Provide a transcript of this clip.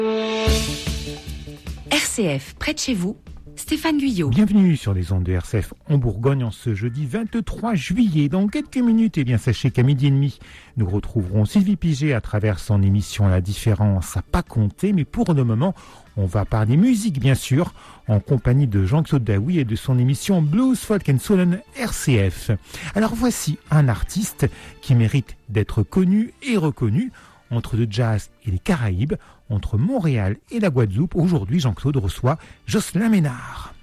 RCF, près de chez vous, Stéphane Guyot. Bienvenue sur les ondes de RCF en Bourgogne en ce jeudi 23 juillet. Dans quelques minutes, sachez qu'à 12h30, nous retrouverons Sylvie Piget à travers son émission La différence à pas compter. Mais pour le moment, on va parler musique, bien sûr, en compagnie de Jean-Claude Daoui et de son émission Blues, Folk and Soul RCF. Alors voici un artiste qui mérite d'être connu et reconnu. Entre le jazz et les Caraïbes, entre Montréal et la Guadeloupe, aujourd'hui Jean-Claude reçoit Jocelyn Ménard.